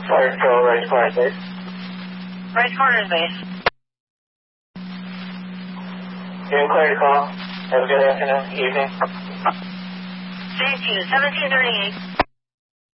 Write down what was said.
Fire Control, Rice Corners Base. Rice Corners Base. You're clear to call. Have a good afternoon, evening. Thank you. 1738.